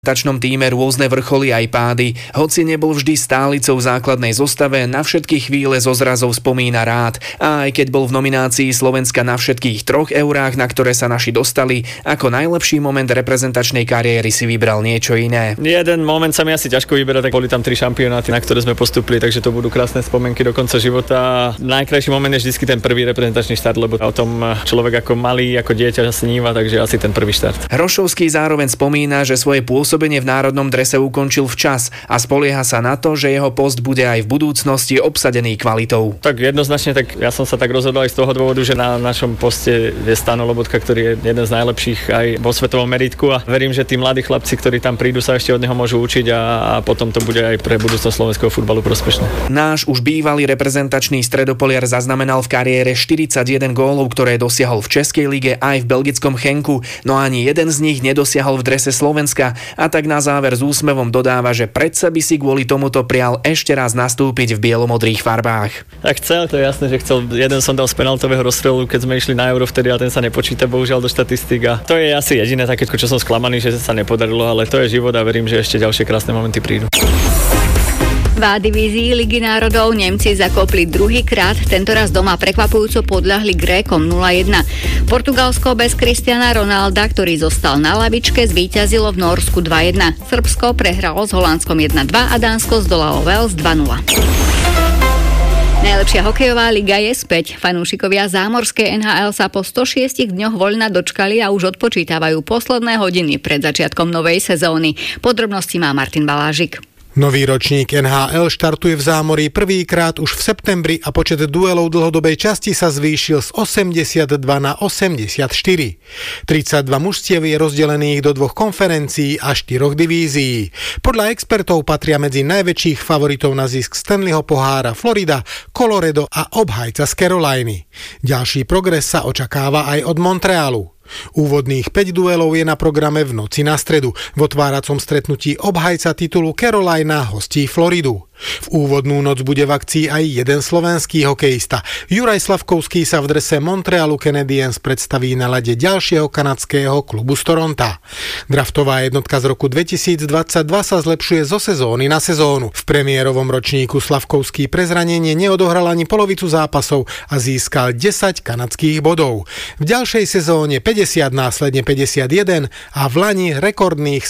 tačnom tíme rôzne vrcholy aj pády. Hoci nebol vždy stálicou v základnej zostave, na všetky chvíle zo zrazov spomína rád. A aj keď bol v nominácii Slovenska na všetkých 3 eurách, na ktoré sa naši dostali, ako najlepší moment reprezentačnej kariéry si vybral niečo iné. Jeden moment sa mi asi ťažko vyberať, tak boli tam 3 šampionáty, na ktoré sme postupili, takže to budú krásne spomienky do konca života. Najkrajší moment je vždy ten prvý reprezentačný štart, lebo o tom človek ako malý, ako dieťa sníva, takže asi ten prvý štart. Hrošovský zároveň spomína, že svoje pôsobenie v národnom drese ukončil včas a spolieha sa na to, že jeho post bude aj v budúcnosti obsadený kvalitou. Tak jednoznačne, tak ja som sa tak rozhodol aj z toho dôvodu, že na našom poste je Stano Lobotka, ktorý je jeden z najlepších aj vo svetovom meritku a verím, že tí mladí chlapci, ktorí tam prídu, sa ešte od neho môžu učiť a potom to bude aj pre budúcnosť slovenského futbalu prospešné. Náš už bývalý reprezentačný stredopoliar zaznamenal v kariére 41 gólov, ktoré dosiahol v Českej lige aj v belgickom Chenku, no ani jeden z nich nedosiahol v drese Slovenska a tak na záver s úsmevom dodáva, že predsa by si kvôli tomuto prial ešte raz nastúpiť v bielomodrých farbách. Tak chcel, to je jasné, že chcel. Jeden som dal z penaltového rozstrelu, keď sme išli na Euro vtedy, a ten sa nepočíta bohužiaľ do štatistík a to je asi jediné také, čo som sklamaný, že sa nepodarilo, ale to je život a verím, že ešte ďalšie krásne momenty prídu. V A divízii Ligy národov Nemci zakopli druhýkrát, tentoraz doma prekvapujúco podľahli Grékom 0-1. Portugalsko bez Cristiana Ronalda, ktorý zostal na lavičke, zvíťazilo v Nórsku 2-1. Srbsko prehralo s Holandskom 1-2 a Dánsko zdolalo Wales 2-0. Najlepšia hokejová liga je späť. Fanúšikovia zámorskej NHL sa po 106 dňoch voľna dočkali a už odpočítavajú posledné hodiny pred začiatkom novej sezóny. Podrobnosti má Martin Balážik. Nový ročník NHL štartuje v Zámorí prvýkrát už v septembri a počet duelov dlhodobej časti sa zvýšil z 82 na 84. 32 mužstiev je rozdelených do 2 konferencií a 4 divízií. Podľa expertov patria medzi najväčších favoritov na zisk Stanleyho pohára Florida, Colorado a obhajca z Caroliny. Ďalší progres sa očakáva aj od Montrealu. Úvodných 5 duelov je na programe v noci na stredu. V otváracom stretnutí obhajca titulu Carolina hostí Floridu. V úvodnú noc bude v akcii aj jeden slovenský hokejista. Juraj Slavkovský sa v drese Montrealu Canadiens predstaví na ľade ďalšieho kanadského klubu z Toronta. Draftová jednotka z roku 2022 sa zlepšuje zo sezóny na sezónu. V premiérovom ročníku Slavkovský pre zranenie neodohral ani polovicu zápasov a získal 10 kanadských bodov. V ďalšej sezóne 50, následne 51 a v lani rekordných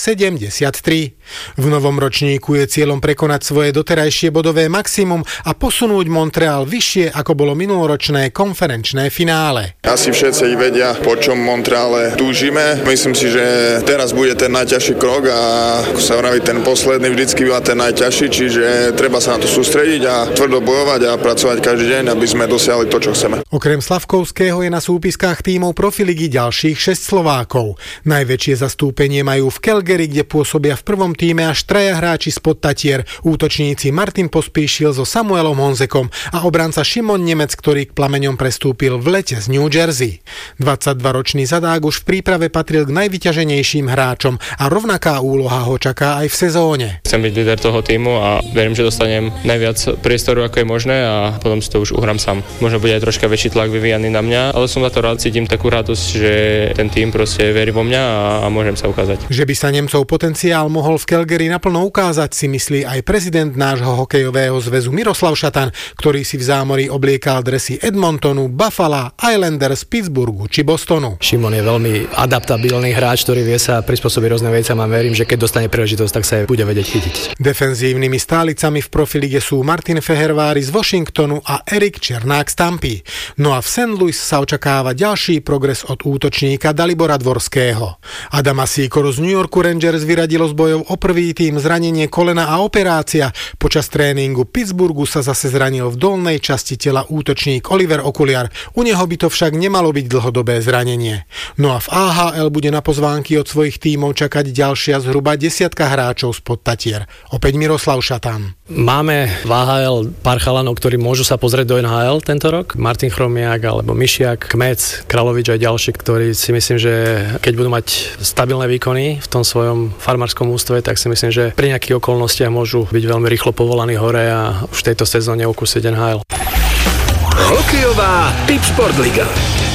73. V novom ročníku je cieľom prekonať svoje doterajšie bodové maximum a posunúť Montreal vyššie, ako bolo minuloročné konferenčné finále. Asi všetci vedia, po čom Montreale túžime. Myslím si, že teraz bude ten najťažší krok a ako sa vraví, ten posledný vždycky býva ten najťažší, čiže treba sa na to sústrediť a tvrdo bojovať a pracovať každý deň, aby sme dosiahli to, čo chceme. Okrem Slavkovského je na súpiskách tímov Profiligy ďalších 6 Slovákov. Najväčšie zastúpenie majú v Calgary, kde pôsobia v prvom tíme až 3 hráči spod Tatier, útočníci Martin Pospíšil so Samuelom Honzekom a obranca Šimon Nemec, ktorý k Plameňom prestúpil v lete z New Jersey. 22-ročný zadák už v príprave patril k najvyťaženejším hráčom a rovnaká úloha ho čaká aj v sezóne. Chcem byť líder toho tímu a verím, že dostanem najviac priestoru, ako je možné a potom si to už uhrám sám. Možno bude aj troška väčší tlak vyvíjaný na mňa, ale som za to rád, cítim takú radosť, že ten tím proste verí vo mňa a môžem sa ukázať. Že by sa Nemcov potenciál mohol v Calgary naplno ukázať, si myslí aj prezident nášho hokejového zväzu Miroslav Šatan, ktorý si v Zámorí obliekal dresy Edmontonu, Buffalo, Islanders, Pittsburghu či Bostonu. Šimon je veľmi adaptabilný hráč, ktorý vie sa prispôsobiť rôznym veciam a verím, že keď dostane príležitosť, tak sa jej bude vedieť chytiť. Defenzívnymi stálicami v Profilige sú Martin Fehervári z Washingtonu a Erik Černák z Tampy. No a v St. Louis sa očakáva ďalší progres od útočníka Dalibora Dvorského. Adama Sýkoru z New Yorku Rangers vyradilo z bojov o prvý tým zranenie kolena a operácia. Počas tréningu Pittsburghu sa zase zranil v dolnej časti tela útočník Oliver Okuliar. U neho by to však nemalo byť dlhodobé zranenie. No a v AHL bude na pozvánky od svojich tímov čakať ďalšia zhruba 10 hráčov spod Tatier. Opäť Miroslav Šatan. Máme v AHL pár chalanov, ktorí môžu sa pozrieť do NHL tento rok. Martin Chromiak alebo Mišiak, Kmec, Kralovič a ďalší, ktorí si myslím, že keď budú mať stabilné výkony v tom svojom farmárskom ústve, tak si myslím, že pri nejakých okolnostiach môžu byť veľmi rýchlo povolaní hore a už v tejto sezóne okúsiť NHL. Hokejová Tipsport Liga.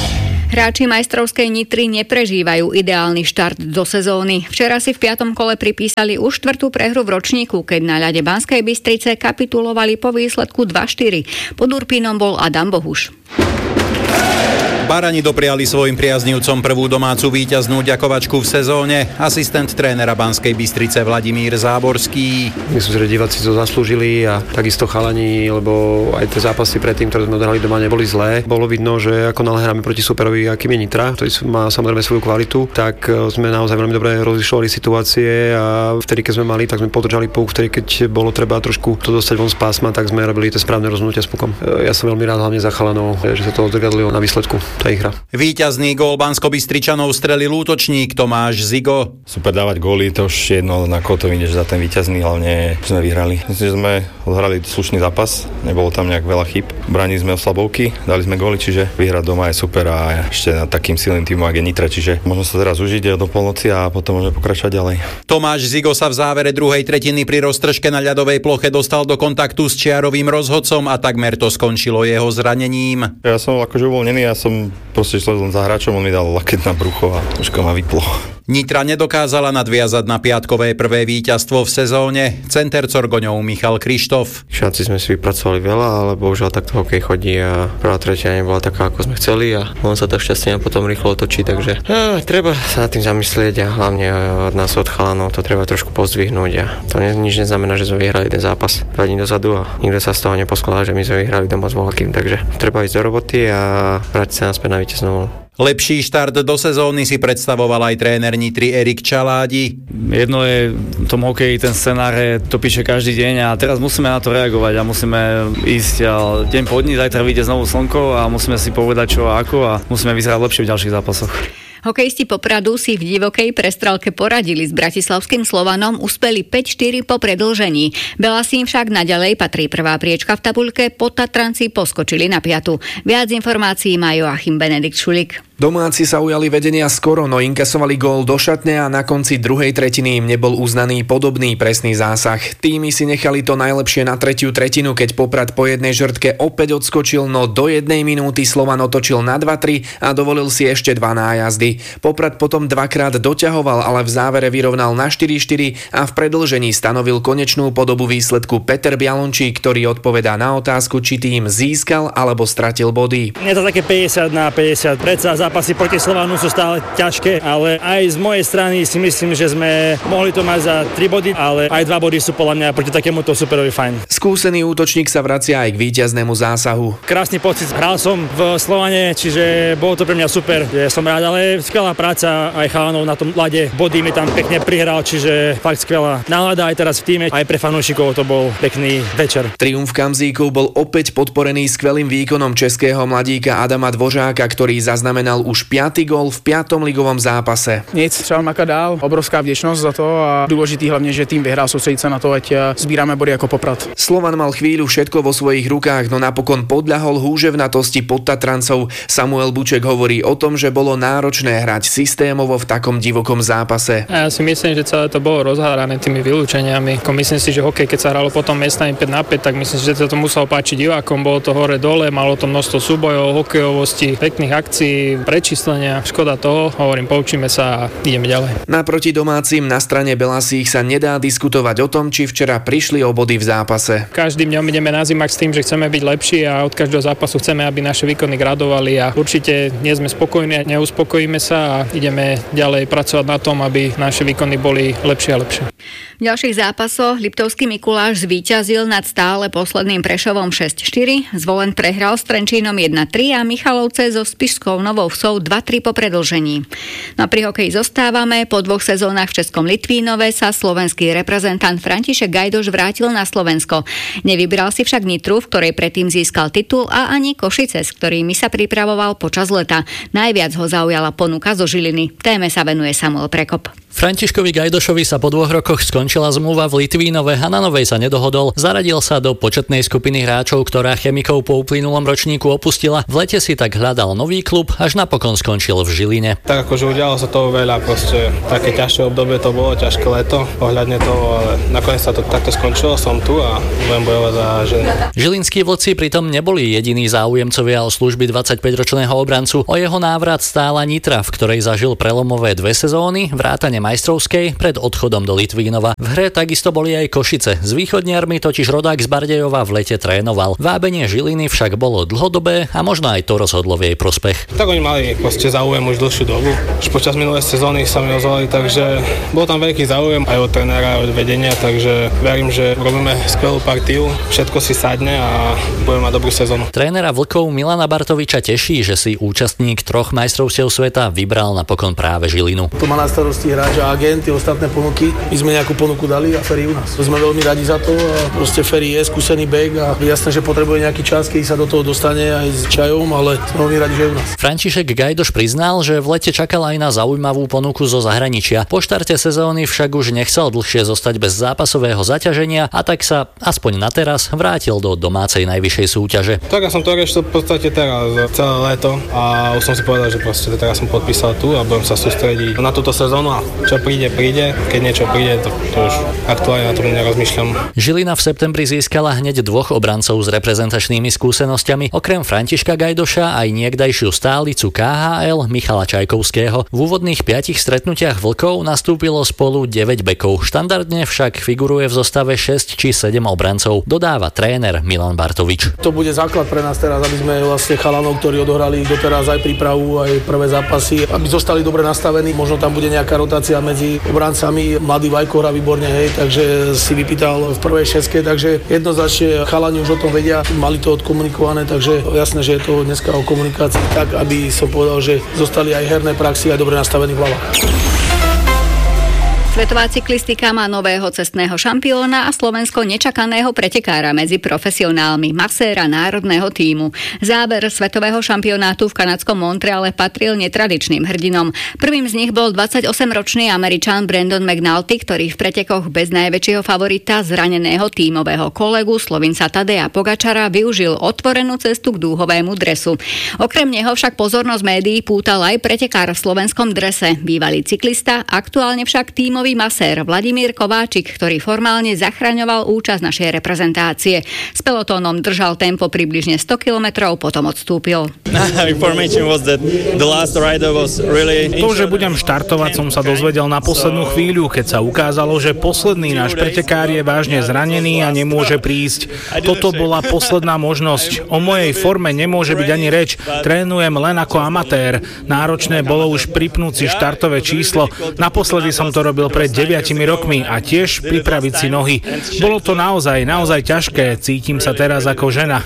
Hráči majstrovskej Nitry neprežívajú ideálny štart do sezóny. Včera si v 5. kole pripísali už 4. prehru v ročníku, keď na ľade Banskej Bystrice kapitulovali po výsledku 2-4. Pod Urpínom bol Adam Bohuš. Barani dopriali svojim priaznivcom prvú domácu víťaznú ďakovačku v sezóne. Asistent trénera Banskej Bystrice Vladimír Záborský. Myslím, že diváci to zaslúžili a takisto chalani, lebo aj tie zápasy predtým, ktoré sme odohrali doma, neboli zlé. Bolo vidno, že ako náhle hráme proti superovi, akým je Nitra, ktorý má samozrejme svoju kvalitu, tak sme naozaj veľmi dobre rozlišovali situácie a vtedy, keď sme mali, tak sme podržali puk, vtedy, keď bolo treba trošku to dostať von z pásma, tak sme robili tie správne rozhodnutia s pukom. Ja som veľmi rád hlavne za chalanov, že sa to odzrkadlilo na výsledku. Tá ich hra. Víťazný gól Banskobystričanov strelil útočník Tomáš Zigo. Super dávať góly, to už jedno, na koho to vyjdeš za ten víťazný, hlavne sme vyhrali. Myslím, že sme odhrali slušný zápas, nebolo tam nejak veľa chýb. Bránili sme oslabovky, dali sme góly, čiže vyhrať doma je super a ešte nad takým silným týmom, ako je Nitra, čiže možno sa teraz užiť do polnoci a potom môžeme pokračovať ďalej. Tomáš Zigo sa v závere druhej tretiny pri roztržke na ľadovej ploche dostal do kontaktu s čiarovým rozhodcom a takmer to skončilo jeho zranením. Ja som akože uvoľnený, ja som proste šiel za hráčom, on mi dal laket na brucho a troška ma vyplo. Nitra nedokázala nadviazať na piatkové prvé víťazstvo v sezóne. Center Corgoňov Michal Krištof. Šanci sme si vypracovali veľa, ale bohužiaľ takto hokej chodí a prvá tretia nebola taká, ako sme chceli a on sa tak šťastne potom rýchlo otočí, takže treba sa nad tým zamyslieť a hlavne od nás, od chalanov, to treba trošku pozdvihnúť a to nič neznamená, že sme vyhrali ten zápas 2 dní dozadu a nikto sa z toho neposkladá, že my sme vyhrali doma s Volakým, takže treba ísť do roboty a vrátiť sa naspäť na víťaznú. Lepší štart do sezóny si predstavoval aj tréner Nitry Erik Čaládi. Jedno je v tom hokeji, ten scenár to píše každý deň a teraz musíme na to reagovať a musíme ísť deň po dni, zajtra vyjde znovu slnko a musíme si povedať čo a ako a musíme vyzerať lepšie v ďalších zápasoch. Hokejisti Popradu si v divokej prestrelke poradili s bratislavským Slovanom, uspeli 5-4 po predĺžení. Belasín však naďalej patrí prvá priečka v tabuľke, Podtatranci poskočili na 5. Viac informácií má Joachim Benedikt Šulik. Domáci sa ujali vedenia skoro, no inkasovali gól do šatne a na konci druhej tretiny im nebol uznaný podobný presný zásah. Týmy si nechali to najlepšie na tretiu tretinu, keď Poprad po jednej žrtke opäť odskočil, no do 1 minúty Slovan otočil na 2-3 a dovolil si ešte 2 nájazdy. Poprad potom 2-krát doťahoval, ale v závere vyrovnal na 4-4 a v predĺžení stanovil konečnú podobu výsledku Peter Bialončík, ktorý odpovedá na otázku, či tým získal alebo stratil body. Je to také 50-50, predsa zápasy proti Slovanu sú stále ťažké, ale aj z mojej strany si myslím, že sme mohli to mať za 3 body, ale aj 2 body sú podľa mňa proti takémuto superovi fajn. Skúsený útočník sa vracia aj k víťaznému zásahu. Krásny pocit, hral som v Slovane, čiže bolo to pre mňa super, že som rád, ale skvelá práca aj chalanov na tom ľade, body mi tam pekne prihral, čiže fakt skvelá nálada aj teraz v tíme, aj pre fanúšikov to bol pekný večer. Triumf Kamzíkov bol opäť podporený skvelým výkonom českého mladíka Adama Dvořáka, ktorý zaznamenal už 5. gól v 5. ligovom zápase. Nic, třeba makat dál, obrovská vděčnosť za to a dôležitý hlavne, že tým vyhrá, sústrediť sa na to, ať zbírame body ako Poprad. Slovan mal chvíľu všetko vo svojich rukách, no napokon podľahol húževnatosti Podtatrancov. Samuel Buček hovorí o tom, že bolo náročné hrať systémovo v takom divokom zápase. Ja si myslím, že celé to bolo rozhárané tými vylúčeniami. Myslím si, že hokej, keď sa hralo potom miestami 5-5, tak myslím si, že to muselo páčiť divákom. Bolo to hore dole, malo to množstvo súbojov, hokejovosti, pekných akcií, prečíslenia. Škoda toho, hovorím, poučíme sa a ideme ďalej. Naproti domácim na strane Belasích sa nedá diskutovať o tom, či včera prišli o body v zápase. Každým dňom ideme na Zimax s tým, že chceme byť lepší a od každého zápasu chceme, aby naše výkony gradovali a určite nie sme spokojní, neuspokojíme sa a ideme ďalej pracovať na tom, aby naše výkony boli lepšie a lepšie. V ďalších zápasoch Liptovský Mikuláš zvíťazil nad stále posledným Prešovom 6-4, Zvolen prehral s Trenčínom 1-3 a Michalovce so Spišskou Novou Vsou 2-3 po predĺžení. No pri hokeji zostávame. Po 2 sezónach v Českom Litvínove sa slovenský reprezentant František Gajdoš vrátil na Slovensko. Nevybral si však Nitru, v ktorej predtým získal titul, a ani Košice, s ktorými sa pripravoval počas leta. Najviac ho zaujala ponuka zo Žiliny. Téme sa venuje Samuel Prekop. Františkovi Gajdošovi sa po 2 rokoch skončila zmluva v Litvínove a na novej sa nedohodol. Zaradil sa do početnej skupiny hráčov, ktorá Chemikov po uplynulom ročníku opustila. V lete si tak hľadal nový klub, až napokon skončil v Žiline. Tak akože udialo sa toho veľa, proste také ťažšie obdobie to bolo, ťažké leto, ohľadne toho, ale nakoniec sa to takto skončilo, som tu a budem bojovať za Žilinu. Žilinskí vlci pritom neboli jediní záujemcovia o služby 25-ročného obrancu. O jeho návrat stála Nitra, v ktorej zažil prelomové 2 sezóny, vrátane majstrovskej pred odchodom do Litvínova. V hre takisto boli aj Košice. S východniarmi totiž rodák z Bardejova v lete trénoval. Vábenie Žiliny však bolo dlhodobé a možno aj to rozhodlo v jej prospech. Tak oni mali proste záujem už dlhšiu dobu. Už počas minulej sezóny sa mi ozvali, takže bol tam veľký záujem aj od trénera, aj od vedenia, takže verím, že robíme skvelú partiu, všetko si sadne a budeme mať dobrú sezónu. Trénera Vlkov Milana Bartoviča teší, že si účastník 3 majstrovstiev sveta vybral napokon práve Žilinu. To má na starosti hráč a agent, tie ostatné ponuky. My sme nejakú ponuku dali a Ferry u nás. Sme veľmi radi za to a proste Ferry je skúsený bek a jasné, že potrebuje nejaký čas, keď sa do toho dostane aj s čajom, ale sme veľmi radi, že je u nás. František Gajdoš priznal, že v lete čakal aj na zaujímavú ponuku zo zahraničia. Po štarte sezóny však už nechcel dlhšie zostať bez zápasového zaťaženia a tak sa aspoň na teraz vrátil do domácej najvyššej súťaže. Tak ja som to riešil v podstate teraz celé leto a už som si povedal, že proste teraz som podpísal tu a budem sa sústrediť na túto sezónu a čo príde, keď niečo príde, to už aktuálne na to nerozmýšľam. Žilina v septembri získala hneď 2 obrancov s reprezentačnými skúsenosťami, okrem Františka Gajdoša aj niekdajšiu stálicu KHL Michala Čajkovského. V úvodných 5 stretnutiach Vlkov nastúpilo spolu 9 bekov. Štandardne však figuruje v zostave 6 či 7 obrancov, dodáva tréner Milan Bartovič. To bude základ pre nás teraz, aby sme vlastne chalanov, ktorí odohrali doteraz aj prípravu, aj prvé zápasy, aby zostali dobre nastavení. Možno tam bude nejaká rotácia medzi obrancami. Mladý Vajko hrá výborne, hej, takže si vypýtal v prvej 6, takže jednoznačne chalani už o tom vedia, mali to odkomunikované, takže jasné, že je to dneska o komunikácii tak, aby som povedal, že zostali aj herné praxi, aj dobre nastavení v hlavách. Svetová cyklistika má nového cestného šampióna a Slovensko nečakaného pretekára medzi profesionálmi, maséra národného tímu. Záber svetového šampionátu v kanadskom Montreale patril netradičným hrdinom. Prvým z nich bol 28-ročný Američan Brandon McNulty, ktorý v pretekoch bez najväčšieho favorita zraneného tímového kolegu Slovinca Tadeja Pogačara využil otvorenú cestu k dúhovému dresu. Okrem neho však pozornosť médií pútal aj pretekár v slovenskom drese, bývalý cyklista, aktuálne však tímový masér Vladimír Kováčik, ktorý formálne zachraňoval účasť našej reprezentácie. S pelotónom držal tempo približne 100 km, potom odstúpil. To, že budem štartovať, som sa dozvedel na poslednú chvíľu, keď sa ukázalo, že posledný náš pretekár je vážne zranený a nemôže prísť. Toto bola posledná možnosť. O mojej forme nemôže byť ani reč. Trénujem len ako amatér. Náročné bolo už pripnúť si štartové číslo. Naposledy som to robil pred 9 rokmi a tiež pripraviť si nohy. Bolo to naozaj ťažké. Cítim sa teraz ako žena.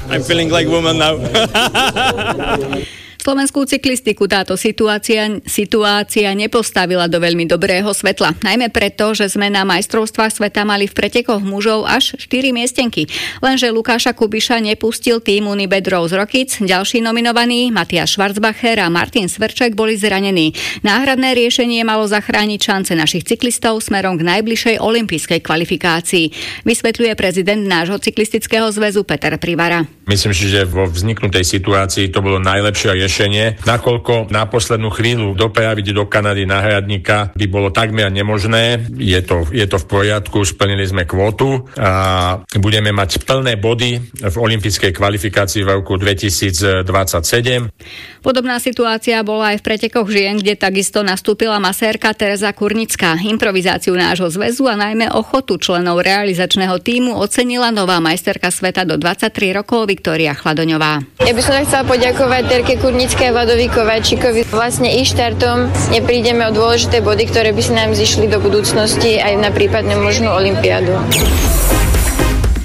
Slovenskú cyklistiku táto situácia nepostavila do veľmi dobrého svetla. Najmä preto, že sme na majstrovstvách sveta mali v pretekoch mužov až 4 miestenky. Lenže Lukáša Kubiša nepustil tým Unibet Rose Rockets, ďalší nominovaní Matiáš Schwarzbacher a Martin Svrček boli zranení. Náhradné riešenie malo zachrániť šance našich cyklistov smerom k najbližšej olympijskej kvalifikácii. Vysvetľuje prezident nášho cyklistického zväzu Peter Privara. Myslím si, že vo vzniknutej situácii to bolo najlepšie riešenie, nakoľko na poslednú chvíľu dopraviť do Kanady náhradníka by bolo takmer nemožné. Je to v poriadku, splnili sme kvótu a budeme mať plné body v olympijskej kvalifikácii v roku 2027. Podobná situácia bola aj v pretekoch žien, kde takisto nastúpila masérka Tereza Kurnická. Improvizáciu nášho zväzu a najmä ochotu členov realizačného tímu ocenila nová majsterka sveta do 23 rokov Viktória Chladoňová. Ja by som chcela poďakovať Terke Kurnickej a Vladovi Kováčikovi. Vlastne ich štartom neprídeme o dôležité body, ktoré by si nám zišli do budúcnosti aj na prípadne možnú olympiádu.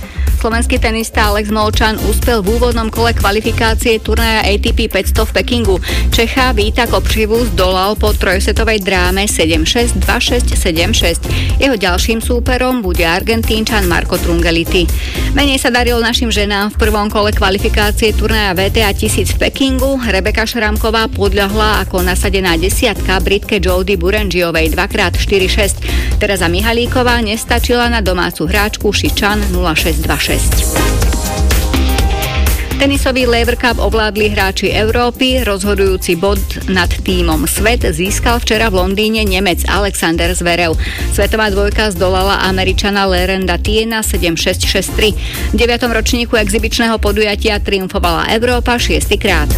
slovenský tenista Alex Molčan úspel v úvodnom kole kvalifikácie turnaja ATP 500 v Pekingu. Čecha Víta Kopřivu zdolal po trojsetovej dráme 7-6, 2-6, 7-6. Jeho ďalším súperom bude Argentínčan Marco Trungeliti. Menej sa darilo našim ženám v prvom kole kvalifikácie turnaja WTA 1000 v Pekingu. Rebeka Šramková podľahla ako nasadená desiatka Britke Jody Burengiovej 2x4-6. Tereza Mihalíková nestačila na domácu hráčku Šičan 0-6-2-6. Tenisový Laver Cup ovládli hráči Európy. Rozhodujúci bod nad tímom Svet získal včera v Londýne Nemec Alexander Zverev. Svetová dvojka zdolala Američana Lerenda Tiena 7-6, 6-3. V 9. ročníku exibičného podujatia triumfovala Európa 6. krát.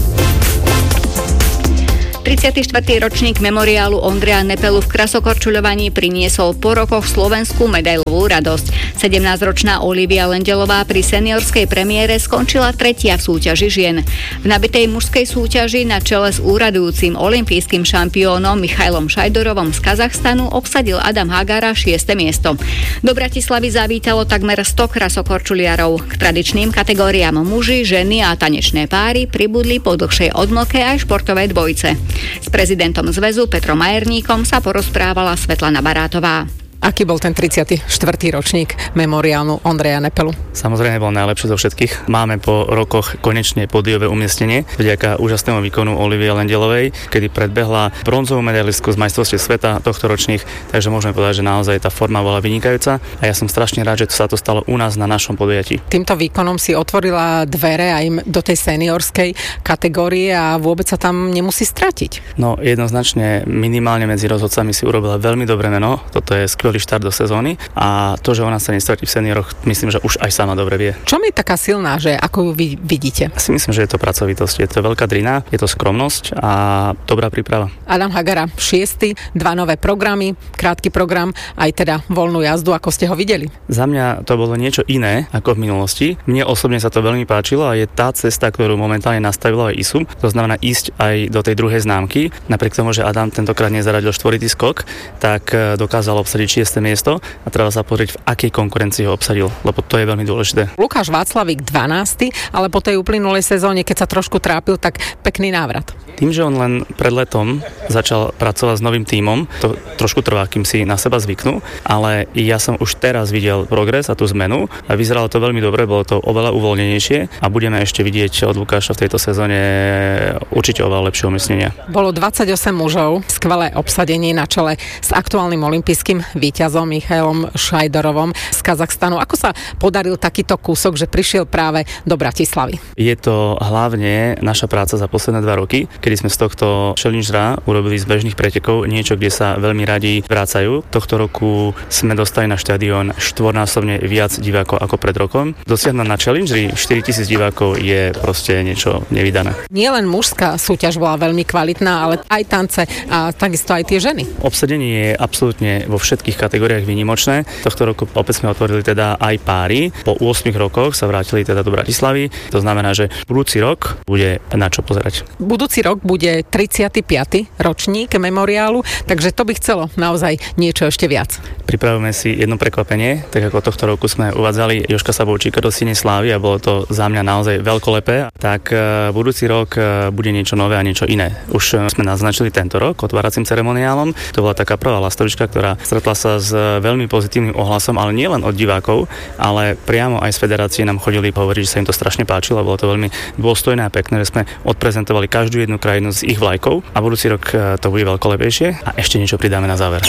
34. ročník memoriálu Ondreja Nepelu v krasokorčuľovaní priniesol po rokoch Slovensku medailovú radosť. 17-ročná Olivia Lendelová pri seniorskej premiére skončila tretia v súťaži žien. V nabitej mužskej súťaži na čele s úradujúcim olympijským šampiónom Michailom Šajdorovom z Kazachstanu obsadil Adam Hagara 6. miesto. Do Bratislavy zavítalo takmer 100 krasokorčuliarov. K tradičným kategóriám muži, ženy a tanečné páry pribudli po dlhšej odmlke aj športové dvojice. S prezidentom zväzu Petrom Majerníkom sa porozprávala Svetlana Barátová. Aký bol ten 34. ročník memoriálu Ondreja Nepelu? Samozrejme bol najlepší zo všetkých. Máme po rokoch konečne pódiové umiestnenie vďaka úžasnému výkonu Olivie Lendelovej, kedy predbehla bronzovú medailistku z majstrovstiev sveta tohto ročných, takže môžeme povedať, že naozaj tá forma bola vynikajúca a ja som strašne rád, že sa to stalo u nás na našom podujatí. Týmto výkonom si otvorila dvere aj do tej seniorskej kategórie a vôbec sa tam nemusí stratiť. No jednoznačne minimálne medzi rozhodcami si urobila veľmi dobré meno. Toto je skvelý štart do sezóny a to, že ona sa nestratí v senioroch, myslím, že už aj sama dobre vie. Čo mi je taká silná, že ako ju vy vidíte? Ja si myslím, že je to pracovitosť, je to veľká drina, je to skromnosť a dobrá príprava. Adam Hagara 6. 2 nové programy, krátky program, aj teda voľnú jazdu, ako ste ho videli. Za mňa to bolo niečo iné ako v minulosti. Mne osobne sa to veľmi páčilo a je tá cesta, ktorú momentálne nastavila aj ISU. To znamená ísť aj do tej druhej známky. Napriek tomu, že Adam tentokrát nezaradil štvoritý skok, tak dokázal obsadiť 6. miesto a treba sa pozrieť, v akej konkurencii ho obsadil, lebo to je veľmi dôležité. Lukáš Václavík 12., ale po tej uplynulej sezóne, keď sa trošku trápil, tak pekný návrat. Tým, že on len pred letom začal pracovať s novým tímom, to trošku trvá, kým si na seba zvyknú, ale ja som už teraz videl progres a tú zmenu a vyzeralo to veľmi dobre, bolo to oveľa uvoľnenejšie a budeme ešte vidieť od Lukáša v tejto sezóne určite oveľa lepšie umiestnenia. Bolo 28 mužov, skvelé obsadenie na čele s aktuálnym olympijským víťazom Michailom Šajdorovom z Kazachstanu. Ako sa podaril takýto kúsok, že prišiel práve do Bratislavy? Je to hlavne naša práca za posledné 2 roky, kedy sme z tohto challengera urobili z bežných pretekov niečo, kde sa veľmi radi vrácajú. Tohto roku sme dostali na štadión 4-násobne viac divákov ako pred rokom. Dosiahnuť na challengeri 4000 divákov je proste niečo nevydané. Nie len mužská súťaž bola veľmi kvalitná, ale aj tance a takisto aj tie ženy. Obsadenie je absolútne vo všetkých kategóriách výnimočné. Tohto roku opäť sme otvorili teda aj páry. Po 8 rokoch sa vrátili teda do Bratislavy. To znamená, že budúci rok bude na čo pozerať. Budúci rok bude 35. ročník memoriálu, takže to by chcelo naozaj niečo ešte viac. Pripravujeme si jedno prekvapenie, tak ako tohto roku sme uvádzali Jožka Sabovčíka do Siene slávy a bolo to za mňa naozaj veľkolepé. Tak budúci rok bude niečo nové a niečo iné. Už sme naznačili tento rok otváracím ceremoniálom. To bola taká prvá lastovička, ktorá stretla sa s veľmi pozitívnym ohlasom, ale nie len od divákov, ale priamo aj z federácie nám chodili hovoriť, že sa im to strašne páčilo, bolo to veľmi dôstojné a pekné, že sme odprezentovali každú jednu krajinu s ich vlajkou a budúci rok to bude veľkolepejšie a ešte niečo pridáme na záver.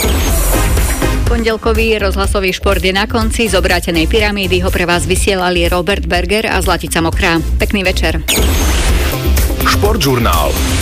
Pondelkový rozhlasový šport je na konci. Z obrátenej pyramídy ho pre vás vysielali Robert Berger a Zlatica Mokrá. Pekný večer. Športžurnál.